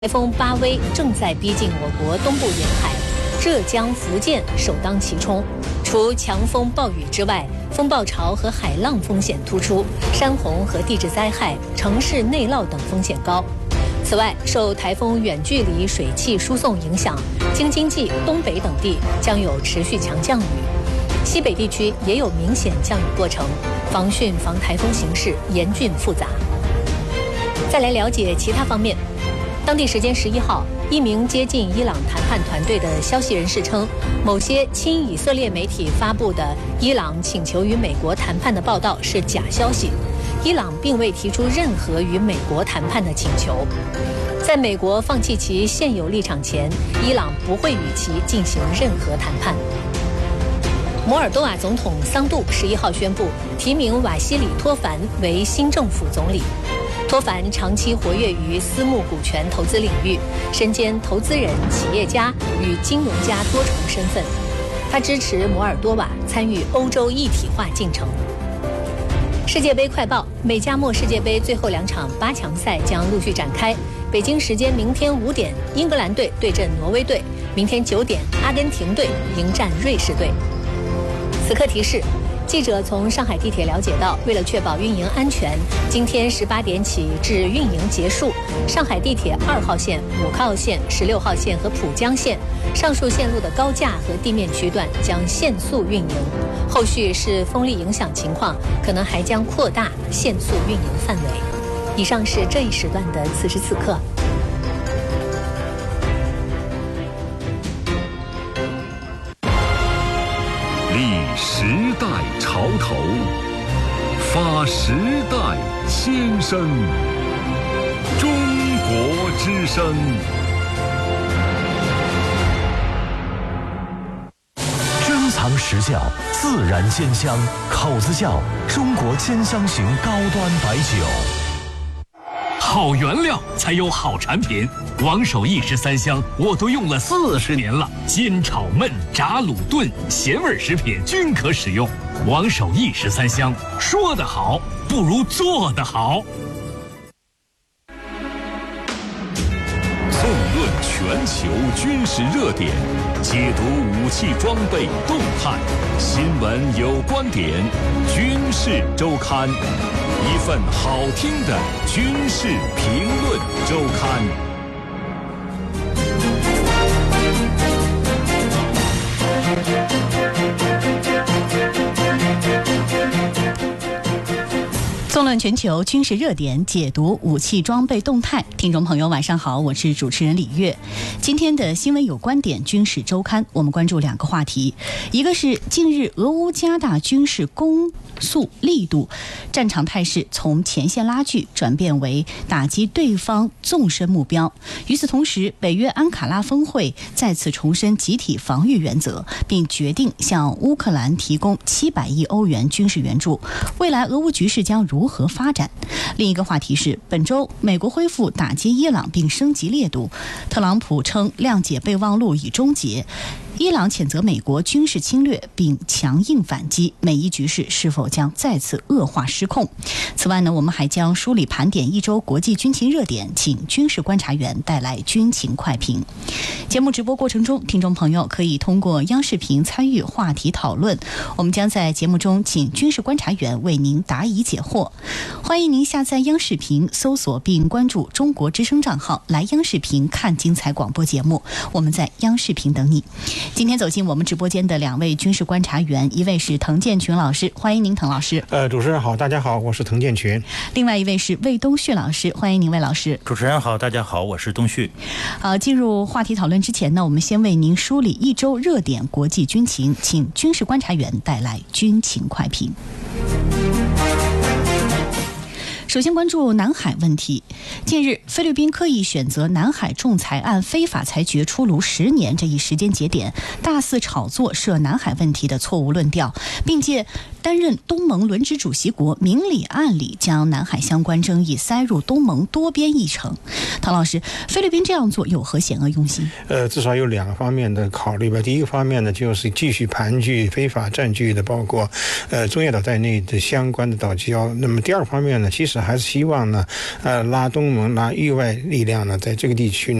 台风巴威正在逼近我国东部沿海，浙江、福建首当其冲。除强风暴雨之外，风暴潮和海浪风险突出，山洪和地质灾害、城市内涝等风险高。此外，受台风远距离水汽输送影响，京津冀、东北等地将有持续强降雨，西北地区也有明显降雨过程，防汛防台风形势严峻复杂。再来了解其他方面。当地时间11号，一名接近伊朗谈判团队的消息人士称，某些亲以色列媒体发布的伊朗请求与美国谈判的报道是假消息，伊朗并未提出任何与美国谈判的请求。在美国放弃其现有立场前，伊朗不会与其进行任何谈判。摩尔多瓦总统桑杜11号宣布提名瓦西里托凡为新政府总理。托凡长期活跃于私募股权投资领域，身兼投资人、企业家与金融家多重身份。他支持摩尔多瓦参与欧洲一体化进程。世界杯快报：美加墨世界杯最后2场8强赛将陆续展开。北京时间明天5点，英格兰队对阵挪威队；明天9点，阿根廷队迎战瑞士队。此刻提示。记者从上海地铁了解到，为了确保运营安全，今天18点起至运营结束，上海地铁2号线、5号线、16号线和浦江线上述线路的高架和地面区段将限速运营。后续视风力影响情况，可能还将扩大限速运营范围。以上是这一时段的此时此刻。 立时代潮头，发时代先声。中国之声。 珍藏实窖，自然鲜香，口子窖中国兼香型高端白酒。 好原料才有好产品，王守义13香我都用了40年了，煎炒焖炸卤炖咸味食品均可使用。王守义13香，说得好不如做得好。 纵论全球军事热点，解读武器装备动态，新闻有观点，军事周刊，一份好听的军事评论周刊。 纵论全球军事热点，解读武器装备动态。听众朋友晚上好，我是主持人李月。今天的新闻有观点军事周刊，我们关注2个话题，一个是近日俄乌加大军事攻速力度，战场态势从前线拉锯转变为打击对方纵深目标。与此同时，北约安卡拉峰会再次重申集体防御原则，并决定向乌克兰提供700亿欧元军事援助。未来俄乌局势将如何发展？另一个话题是，本周美国恢复打击伊朗并升级烈度，特朗普称谅解备忘录已终结。伊朗谴责美国军事侵略并强硬反击，美伊局势是否将再次恶化失控？此外呢，我们还将梳理盘点一周国际军情热点，请军事观察员带来军情快评。节目直播过程中，听众朋友可以通过央视频参与话题讨论，我们将在节目中请军事观察员为您答疑解惑。欢迎您下载央视频，搜索并关注中国之声账号，来央视频看精彩广播节目。我们在央视频等你。今天走进我们直播间的2位军事观察员，一位是滕建群老师，欢迎您，滕老师。 主持人好，大家好，我是滕建群。 另外一位是魏东旭老师，欢迎您，魏老师。 主持人好，大家好，我是东旭。 进入话题讨论之前呢，我们先为您梳理一周热点国际军情，请军事观察员带来军情快评。首先关注南海问题。近日，菲律宾刻意选择南海仲裁案非法裁决出炉10年这一时间节点，大肆炒作涉南海问题的错误论调，并借担任东盟轮值主席国，明里暗里将南海相关争议塞入东盟多边议程。唐老师，菲律宾这样做有何险恶用心？ 至少有2个方面的考虑吧。第一个方面呢，就是继续盘踞非法占据的包括中业岛在内的相关的岛礁。那么第二个方面呢，其实还是希望呢，拉东盟、拉域外力量呢，在这个地区